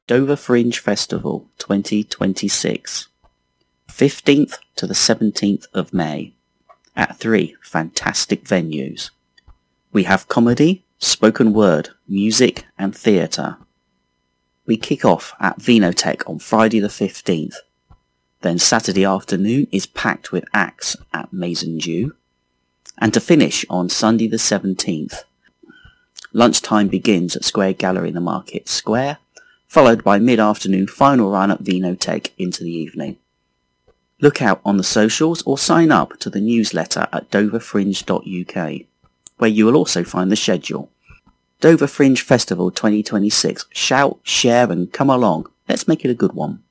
Dover Fringe Festival 2026, 15th to the 17th of May, at 3 fantastic venues. We have comedy, spoken word, music and theatre. We kick off at Vinotech on Friday the 15th. Then Saturday afternoon is packed with acts at Maison Dew. And to finish on Sunday the 17th. Lunchtime begins at Square Gallery in the Market Square, followed by mid-afternoon final run at Vinotech into the evening. Look out on the socials or sign up to the newsletter at doverfringe.uk, where you will also find the schedule. Dover Fringe Festival 2026. Shout, share and come along. Let's make it a good one.